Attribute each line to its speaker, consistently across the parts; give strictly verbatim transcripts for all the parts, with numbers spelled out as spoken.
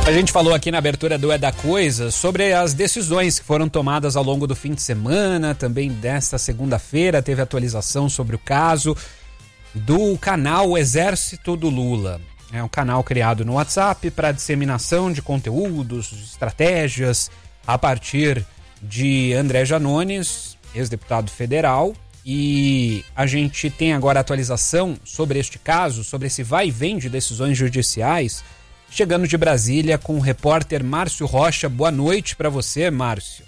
Speaker 1: A gente falou aqui na abertura do É da Coisa sobre as decisões que foram tomadas ao longo do fim de semana, também desta segunda-feira teve atualização sobre o caso do canal Exército do Lula. É um canal criado no WhatsApp para disseminação de conteúdos, estratégias, a partir de André Janones, ex-deputado federal, e a gente tem agora atualização sobre este caso, sobre esse vai e vem de decisões judiciais, chegando de Brasília com o repórter Márcio Rocha. Boa noite para você, Márcio.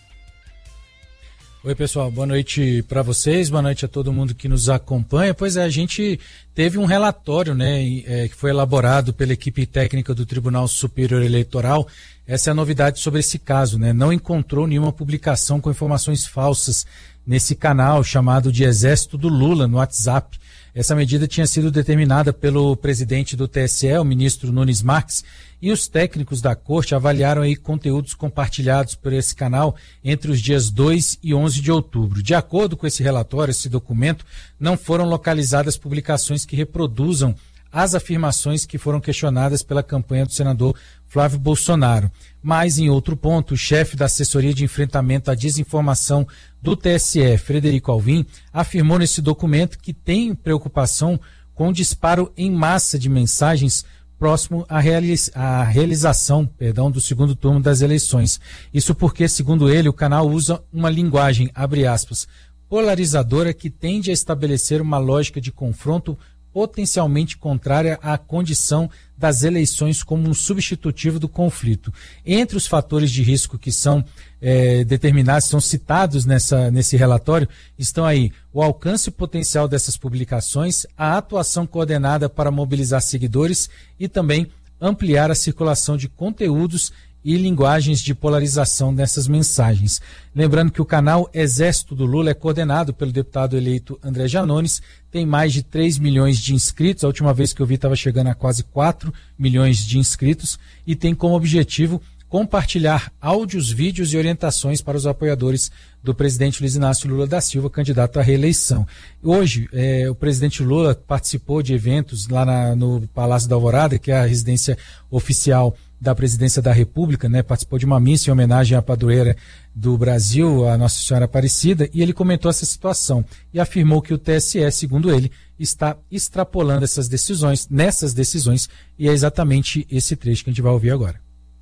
Speaker 2: Oi, pessoal, boa noite para vocês, boa noite a todo mundo que nos acompanha. Pois é, a gente teve um relatório, né, é, que foi elaborado pela equipe técnica do Tribunal Superior Eleitoral. Essa é a novidade sobre esse caso, né? Não encontrou nenhuma publicação com informações falsas nesse canal chamado de Exército do Lula no WhatsApp. Essa medida tinha sido determinada pelo presidente do T S E, o ministro Nunes Marques, e os técnicos da corte avaliaram aí conteúdos compartilhados por esse canal entre os dias dois e onze de outubro. De acordo com esse relatório, esse documento, não foram localizadas publicações que reproduzam as afirmações que foram questionadas pela campanha do senador Flávio Bolsonaro. Mas, em outro ponto, o chefe da assessoria de enfrentamento à desinformação do T S E, Frederico Alvim, afirmou nesse documento que tem preocupação com o disparo em massa de mensagens próximo à, realiz- à realização perdão, do segundo turno das eleições. Isso porque, segundo ele, o canal usa uma linguagem, abre aspas, polarizadora que tende a estabelecer uma lógica de confronto potencialmente contrária à condição das eleições como um substitutivo do conflito. Entre os fatores de risco que são é, determinados, são citados nessa, nesse relatório, estão aí o alcance potencial dessas publicações, a atuação coordenada para mobilizar seguidores e também ampliar a circulação de conteúdos e linguagens de polarização dessas mensagens. Lembrando que o canal Exército do Lula é coordenado pelo deputado eleito André Janones, tem mais de três milhões de inscritos, a última vez que eu vi estava chegando a quase quatro milhões de inscritos, e tem como objetivo compartilhar áudios, vídeos e orientações para os apoiadores do presidente Luiz Inácio Lula da Silva, candidato à reeleição. Hoje, eh, o presidente Lula participou de eventos lá na, no Palácio da Alvorada, que é a residência oficial da Presidência da República, né? Participou de uma missa em homenagem à padroeira do Brasil, a Nossa Senhora Aparecida, e ele comentou essa situação e afirmou que o T S E, segundo ele, está extrapolando essas decisões, nessas decisões, e é exatamente esse trecho que a gente vai ouvir agora.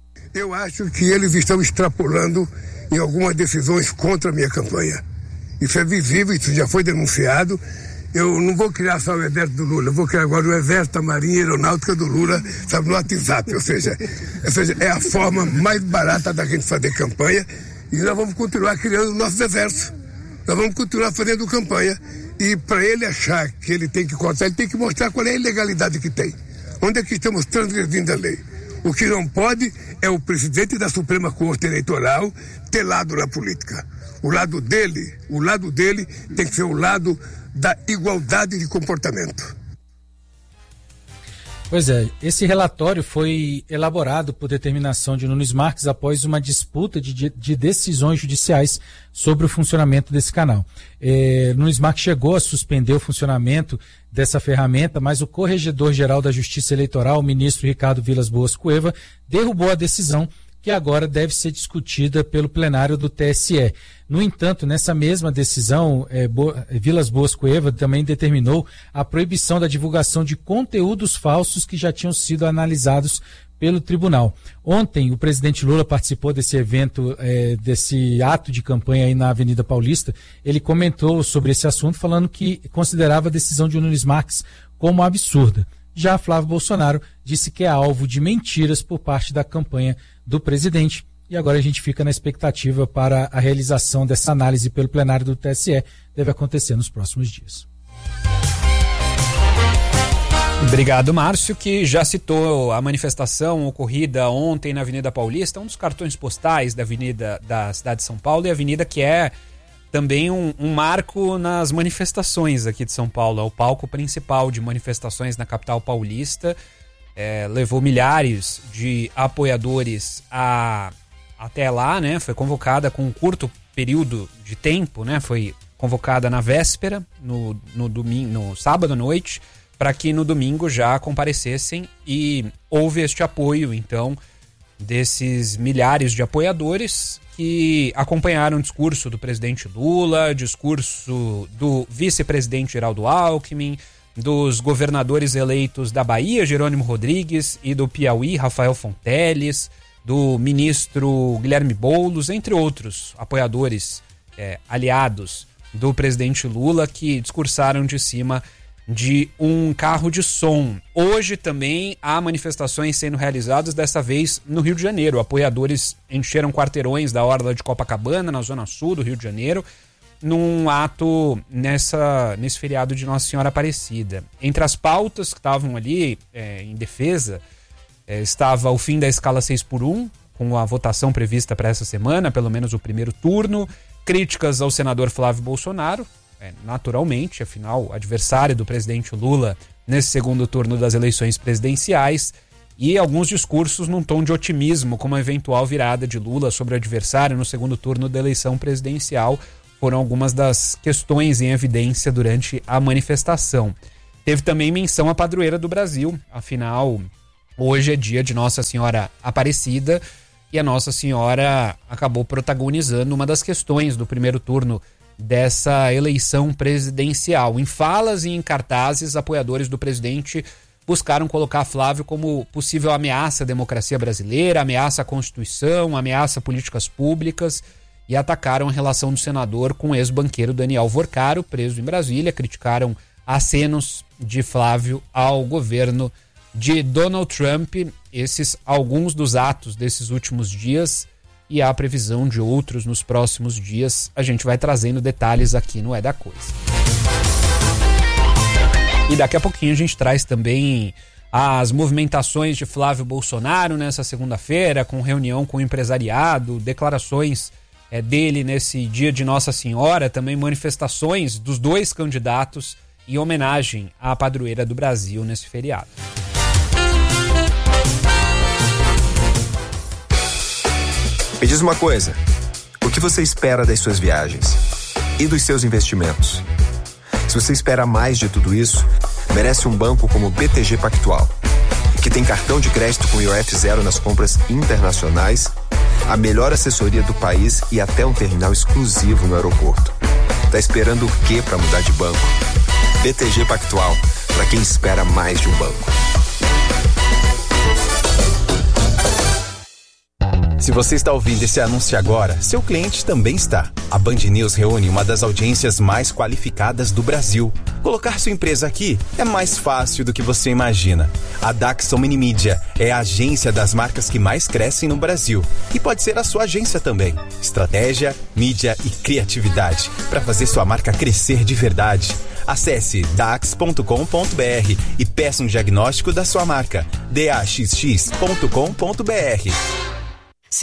Speaker 3: Eu acho que eles estão extrapolando em algumas decisões contra a minha campanha. Isso é visível, isso já foi denunciado. Eu não vou criar só o Exército do Lula, eu vou criar agora o Exército, a Marinha e a Aeronáutica do Lula, sabe, no WhatsApp, ou seja, ou seja, é a forma mais barata da gente fazer campanha, e nós vamos continuar criando nossos exércitos, nós vamos continuar fazendo campanha, e para ele achar que ele tem que cortar, ele tem que mostrar qual é a ilegalidade que tem, onde é que estamos transgredindo a lei. O que não pode é o presidente da Suprema Corte Eleitoral ter lado na política. O lado dele, o lado dele tem que ser o lado da igualdade de comportamento.
Speaker 2: Pois é, esse relatório foi elaborado por determinação de Nunes Marques após uma disputa de, de decisões judiciais sobre o funcionamento desse canal. É, Nunes Marques chegou a suspender o funcionamento dessa ferramenta, mas o Corregedor-Geral da Justiça Eleitoral, o ministro Ricardo Vilas Boas Cueva, derrubou a decisão, que agora deve ser discutida pelo plenário do T S E. No entanto, nessa mesma decisão, é, Bo- Vilas Boas Cueva também determinou a proibição da divulgação de conteúdos falsos que já tinham sido analisados pelo tribunal. Ontem, o presidente Lula participou desse evento, é, desse ato de campanha aí na Avenida Paulista. Ele comentou sobre esse assunto, falando que considerava a decisão de Nunes Marques como absurda. Já Flávio Bolsonaro disse que é alvo de mentiras por parte da campanha do presidente, e agora a gente fica na expectativa para a realização dessa análise pelo plenário do T S E, deve acontecer nos próximos dias.
Speaker 1: Obrigado, Márcio, que já citou a manifestação ocorrida ontem na Avenida Paulista, um dos cartões postais da Avenida da cidade de São Paulo, e a avenida que é também um, um marco nas manifestações aqui de São Paulo, é o palco principal de manifestações na capital paulista. É, levou milhares de apoiadores a, até lá, né? Foi convocada com um curto período de tempo, né? Foi convocada na véspera, no, no, domingo, no sábado à noite, para que no domingo já comparecessem, e houve este apoio, então, desses milhares de apoiadores que acompanharam o discurso do presidente Lula, discurso do vice-presidente Geraldo Alckmin, dos governadores eleitos da Bahia, Jerônimo Rodrigues, e do Piauí, Rafael Fonteles, do ministro Guilherme Boulos, entre outros apoiadores, é, aliados do presidente Lula, que discursaram de cima de um carro de som. Hoje também há manifestações sendo realizadas, dessa vez no Rio de Janeiro. Apoiadores encheram quarteirões da orla de Copacabana, na zona sul do Rio de Janeiro, num ato nessa, nesse feriado de Nossa Senhora Aparecida. Entre as pautas que estavam ali é, em defesa, é, estava o fim da escala seis por um, com a votação prevista para essa semana, pelo menos o primeiro turno, críticas ao senador Flávio Bolsonaro, é, naturalmente, afinal, adversário do presidente Lula nesse segundo turno das eleições presidenciais, e alguns discursos num tom de otimismo, como a eventual virada de Lula sobre o adversário no segundo turno da eleição presidencial, foram algumas das questões em evidência durante a manifestação. Teve também menção à padroeira do Brasil, afinal, hoje é dia de Nossa Senhora Aparecida, e a Nossa Senhora acabou protagonizando uma das questões do primeiro turno dessa eleição presidencial. Em falas e em cartazes, apoiadores do presidente buscaram colocar Flávio como possível ameaça à democracia brasileira, ameaça à Constituição, ameaça a políticas públicas, e atacaram a relação do senador com o ex-banqueiro Daniel Vorcaro, preso em Brasília. Criticaram acenos de Flávio ao governo de Donald Trump. Esses alguns dos atos desses últimos dias, e há previsão de outros nos próximos dias. A gente vai trazendo detalhes aqui no É da Coisa. E daqui a pouquinho a gente traz também as movimentações de Flávio Bolsonaro nessa segunda-feira, com reunião com o empresariado, declarações é, dele nesse dia de Nossa Senhora, também manifestações dos dois candidatos em homenagem à padroeira do Brasil nesse feriado.
Speaker 4: Me diz uma coisa, o que você espera das suas viagens e dos seus investimentos? Se você espera mais de tudo isso, merece um banco como o B T G Pactual, que tem cartão de crédito com I O F zero nas compras internacionais, a melhor assessoria do país e até um terminal exclusivo no aeroporto. Tá esperando o quê para mudar de banco? B T G Pactual, para quem espera mais de um banco.
Speaker 5: Se você está ouvindo esse anúncio agora, seu cliente também está. A Band News reúne uma das audiências mais qualificadas do Brasil. Colocar sua empresa aqui é mais fácil do que você imagina. A Daxon Minimídia é a agência das marcas que mais crescem no Brasil. E pode ser a sua agência também. Estratégia, mídia e criatividade para fazer sua marca crescer de verdade. Acesse dax ponto com ponto b r e peça um diagnóstico da sua marca. d a x x ponto com ponto b r.